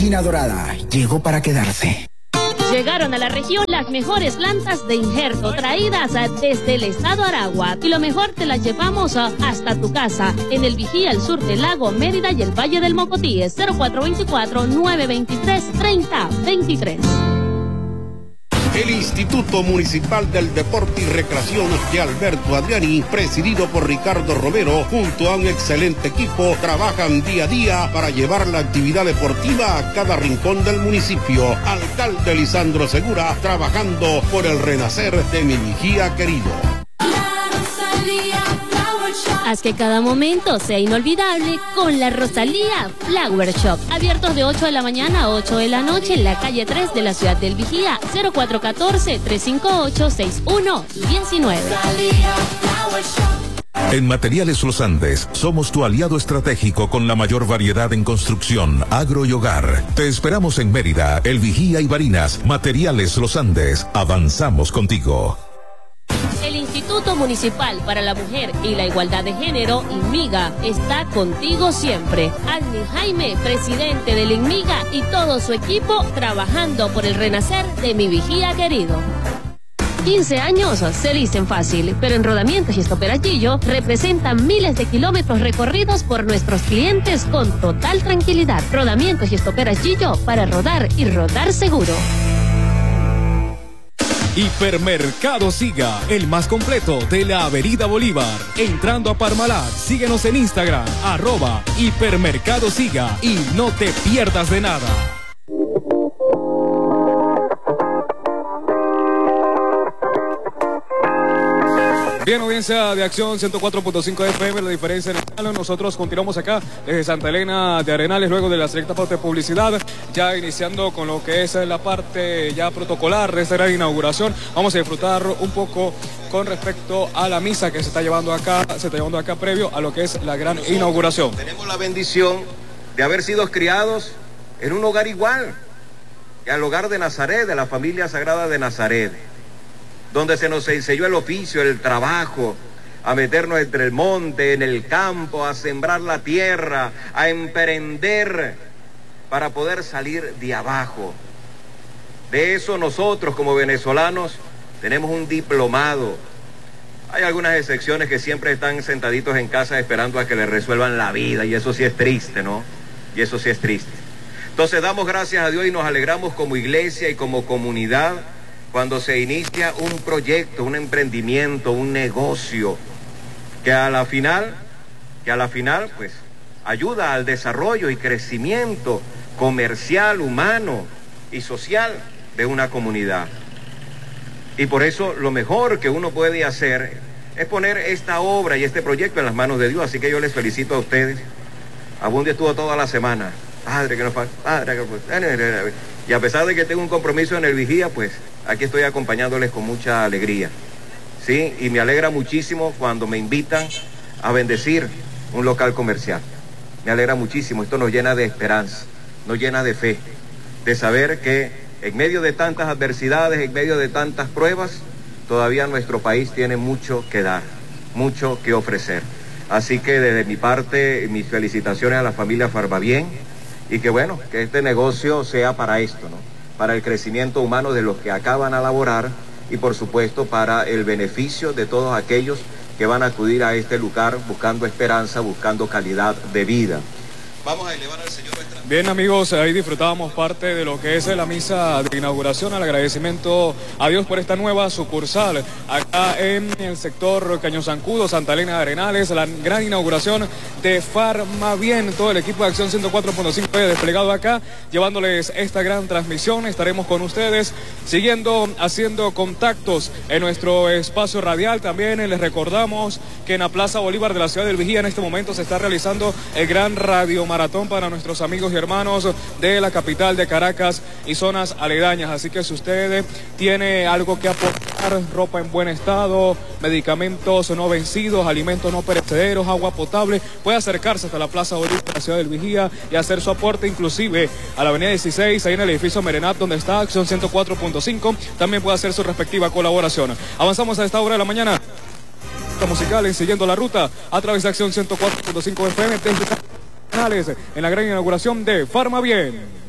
esquina dorada. Llegó para quedarse. Llegaron a la región las mejores plantas de injerto traídas desde el estado Aragua. Y lo mejor te las llevamos hasta tu casa. En el Vigía, al sur del lago Mérida y el Valle del Mocotí. 0424-923-3023. El Instituto Municipal del Deporte y Recreación de Alberto Adriani, presidido por Ricardo Romero, junto a un excelente equipo, trabajan día a día para llevar la actividad deportiva a cada rincón del municipio. Alcalde Lisandro Segura, trabajando por el renacer de mi Vigía querido. Haz que cada momento sea inolvidable con la Rosalía Flower Shop. Abiertos de 8 de la mañana a 8 de la noche en la calle 3 de la ciudad del Vigía. 0414-358-6119. En Materiales Los Andes somos tu aliado estratégico con la mayor variedad en construcción, agro y hogar. Te esperamos en Mérida, El Vigía y Barinas. Materiales Los Andes. Avanzamos contigo. El Instituto Municipal para la Mujer y la Igualdad de Género, INMIGA, está contigo siempre. Agni Jaime, presidente del INMIGA, y todo su equipo trabajando por el renacer de mi Vigía querido. 15 años se dicen fácil, pero en Rodamientos y Estoperachillo representan miles de kilómetros recorridos por nuestros clientes con total tranquilidad. Rodamientos y Estoperachillo, para rodar y rodar seguro. Hipermercado Siga, el más completo de la Avenida Bolívar. Entrando a Parmalat, síguenos en Instagram, @Hipermercado Siga, y no te pierdas de nada. Bien, audiencia de Acción 104.5 FM, la diferencia en el. Nosotros continuamos acá desde Santa Elena de Arenales, luego de la selecta parte de publicidad, ya iniciando con lo que es la parte ya protocolar de esta gran inauguración. Vamos a disfrutar un poco con respecto a la misa que se está llevando acá previo a lo que es la gran inauguración. Tenemos la bendición de haber sido criados en un hogar igual que al hogar de Nazaret, de la familia sagrada de Nazaret, donde se nos enseñó el oficio, el trabajo, a meternos entre el monte, en el campo, a sembrar la tierra, a emprender para poder salir de abajo. De eso nosotros como venezolanos tenemos un diplomado. Hay algunas excepciones que siempre están sentaditos en casa esperando a que les resuelvan la vida, y eso sí es triste, ¿no? Y eso sí es triste. Entonces damos gracias a Dios y nos alegramos como iglesia y como comunidad cuando se inicia un proyecto, un emprendimiento, un negocio, que a la final, pues, ayuda al desarrollo y crecimiento comercial, humano y social de una comunidad. Y por eso lo mejor que uno puede hacer es poner esta obra y este proyecto en las manos de Dios. Así que yo les felicito a ustedes. Abunde estuvo toda la semana. Padre, que nos falta, padre, que pues. Y a pesar de que tengo un compromiso en el Vigía, pues aquí estoy acompañándoles con mucha alegría. Sí, y me alegra muchísimo cuando me invitan a bendecir un local comercial. Me alegra muchísimo, esto nos llena de esperanza, nos llena de fe, de saber que en medio de tantas adversidades, en medio de tantas pruebas, todavía nuestro país tiene mucho que dar, mucho que ofrecer. Así que desde mi parte, mis felicitaciones a la familia Farmabien, y que bueno, que este negocio sea para esto, ¿no? Para el crecimiento humano de los que acaban a laborar, y por supuesto para el beneficio de todos aquellos que van a acudir a este lugar buscando esperanza, buscando calidad de vida. Vamos a elevar al Señor nuestra... Bien, amigos, ahí disfrutábamos parte de lo que es la misa de inauguración, al agradecimiento a Dios por esta nueva sucursal acá en el sector Caño Zancudo, Santa Elena de Arenales, la gran inauguración de Farmabien. Todo el equipo de Acción 104.5 desplegado acá, llevándoles esta gran transmisión. Estaremos con ustedes siguiendo, haciendo contactos en nuestro espacio radial. También les recordamos que en la Plaza Bolívar de la ciudad del Vigía en este momento se está realizando el gran radiomaratón para nuestros amigos y hermanos de la capital de Caracas y zonas aledañas. Así que si usted tiene algo que aportar, ropa en buen estado, medicamentos no vencidos, alimentos no perecederos, agua potable, puede acercarse hasta la Plaza Bolívar de la ciudad del Vigía y hacer su aporte, inclusive a la avenida 16, ahí en el edificio Merenat, donde está Acción 104.5, también puede hacer su respectiva colaboración. Avanzamos a esta hora de la mañana musicales, siguiendo la ruta a través de Acción 104.5 FM desde en la gran inauguración de Farmabien.